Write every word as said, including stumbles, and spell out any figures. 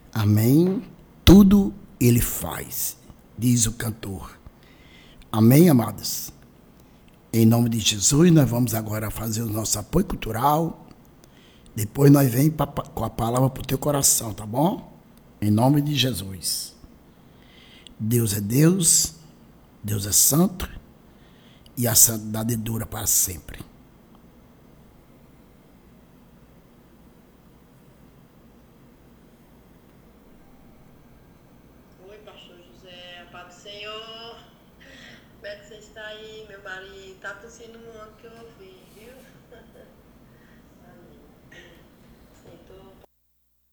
Amém. Tudo Ele faz, diz o cantor. Amém, amados? Em nome de Jesus, nós vamos agora fazer o nosso apoio cultural. Depois nós vem com a palavra para o teu coração, tá bom? Em nome de Jesus. Deus é Deus, Deus é santo e a santidade dura para sempre. Oi, pastor José, a paz do Senhor. Como é que você está aí, meu marido? Tá tossindo muito que eu ouvi, viu?